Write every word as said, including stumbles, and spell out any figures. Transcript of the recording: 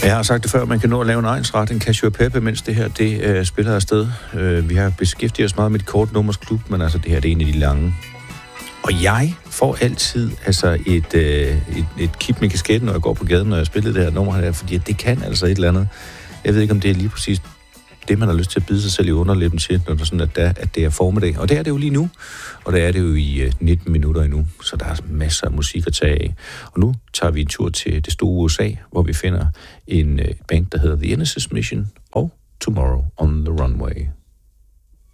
Jeg har sagt det før, man kan nå at lave en egensret, en Casio e Pepe, mens det her det øh, spiller afsted. Øh, vi har beskæftiget os meget med de korte nummers klub, men altså det her det er en af de lange. Og jeg får altid altså et, øh, et, et kip med kasketten, når jeg går på gaden, når jeg spiller det her nummer her, fordi det kan altså et eller andet. Jeg ved ikke, om det er lige præcis det, man har lyst til at bide sig selv i underlæben til, når det er sådan, at, der, at det er formiddag. Og det er det jo lige nu, og det er det jo i uh, nitten minutter endnu, så der er masser af musik at tage af. Og nu tager vi en tur til det store U S A, hvor vi finder en uh, band, der hedder The Genesis Mission og Tomorrow on the Runway.